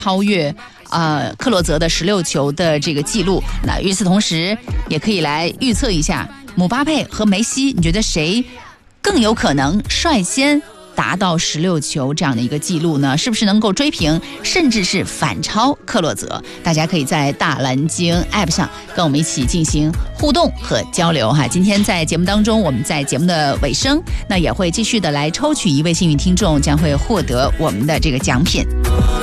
超越克洛泽的16球的这个记录。那与此同时，也可以来预测一下姆巴佩和梅西，你觉得谁更有可能率先达到16球这样的一个记录呢？是不是能够追平，甚至是反超克洛泽？大家可以在大蓝鲸 App 上跟我们一起进行互动和交流哈。今天在节目当中，我们在节目的尾声，那也会继续的来抽取一位幸运听众，将会获得我们的这个奖品。